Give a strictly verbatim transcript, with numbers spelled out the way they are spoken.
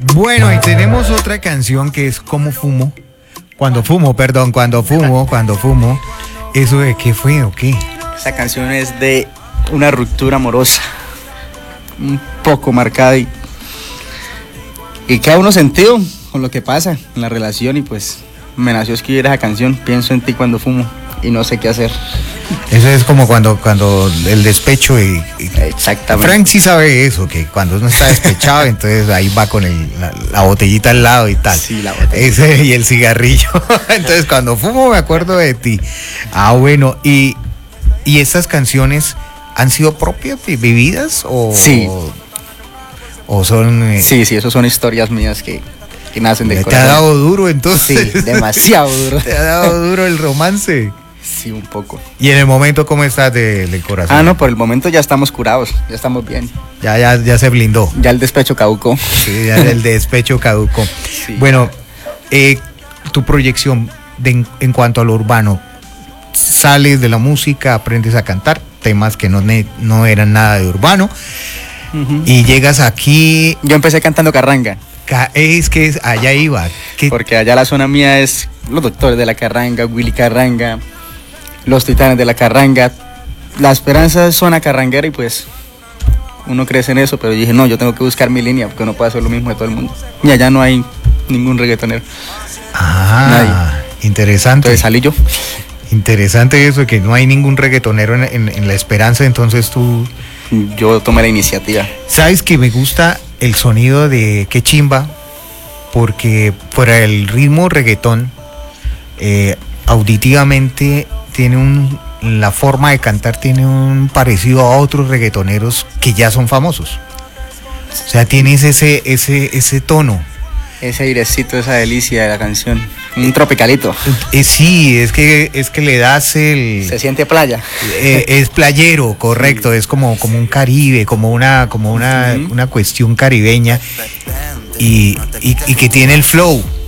Bueno, y tenemos otra canción que es Como fumo. Cuando fumo, perdón, cuando fumo, cuando fumo. ¿Eso de qué fue o qué? Esa canción es de una ruptura amorosa, un poco marcada y, y queda uno sentido con lo que pasa en la relación y pues me nació escribir esa canción, pienso en ti cuando fumo y no sé qué hacer. Eso es como cuando, cuando el despecho y, y Exactamente. Frank sí sabe eso, que cuando uno está despechado, entonces ahí va con el, la, la botellita al lado y tal. Sí, la botella. Ese y el cigarrillo. Entonces cuando fumo me acuerdo de ti. Ah, bueno, y, y estas canciones han sido propias, vividas o, Sí. o, o son... eh, Sí, sí, eso son historias mías que, que nacen del ¿Te corazón. ha dado duro entonces? Sí, demasiado duro. ¿Te ha dado duro el romance? Sí, un poco. ¿Y en el momento cómo estás de- del corazón? Ah, no, por el momento ya estamos curados, ya estamos bien. Ya, ya, ya se blindó. Ya el despecho caducó. Sí, ya el despecho caducó. Sí. Bueno, eh, tu proyección de en, en cuanto a lo urbano, sales de la música, aprendes a cantar temas que no, ne- no eran nada de urbano Ujú. y llegas aquí, Yo empecé cantando carranga, ca- es que es- allá iba. ¿Qué- porque allá la zona mía es los doctores de la carranga, Willy Carranga, los titanes de la carranga. La esperanza es zona carranguera y pues uno crece en eso, pero dije, no, yo tengo que buscar mi línea porque no puedo hacer lo mismo de todo el mundo. Y allá no hay ningún reggaetonero. Ah, interesante. Entonces salí yo. Interesante eso, que no hay ningún reggaetonero en, en- en La Esperanza, entonces tú... Yo tomé la iniciativa. ¿Sabes que me gusta el sonido de Qué Chimba? Porque fuera el ritmo reggaetón, eh, auditivamente tiene un... La forma de cantar tiene un parecido a otros reggaetoneros que ya son famosos. O sea, tienes ese, ese, ese tono. Ese airecito, esa delicia de la canción. Un tropicalito. Eh, sí, es que, es que le das el... Se siente playa. Eh, es playero, correcto, es como, como un Caribe, como una, como una, Ujú. una cuestión caribeña y, y, y que tiene el flow.